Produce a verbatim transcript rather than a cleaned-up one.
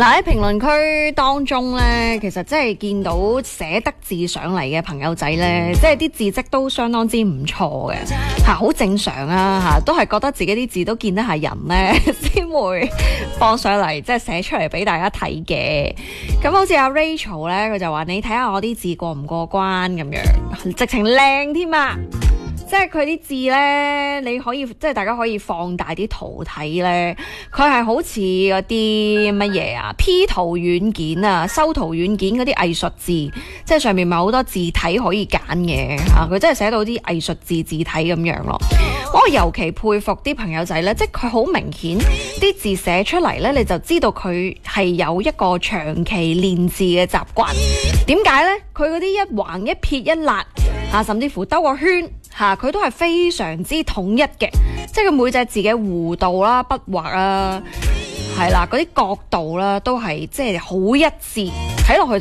嗱喺評論區當中咧，其實真係見到寫得字上嚟嘅朋友仔咧，即係啲字跡都相當之唔錯嘅嚇，好正常啊嚇，都係覺得自己啲字都見得係人咧，先會放上嚟，即係寫出嚟俾大家睇嘅。咁好似阿 Rachel 咧，佢就話：你睇下我啲字過唔過關咁樣，直情靚添啊！即係佢啲字呢，你可以即係大家可以放大啲圖睇呢，佢係好似嗰啲乜嘢啊 P 圖軟件啊，修圖軟件嗰啲藝術字，即係上面咪好多字體可以揀嘅嚇，佢真係寫到啲藝術字字體咁樣咯。我尤其佩服啲朋友仔呢，即係佢好明顯啲字寫出嚟呢，你就知道佢係有一個長期練字嘅習慣。點解呢？佢嗰啲一橫一撇一捺嚇，甚至乎兜個圈嚇，佢都係非常之統一嘅，即係佢每隻字嘅弧度啦、筆畫啊，係啦，嗰啲角度啦，都係即係好一致，睇落去。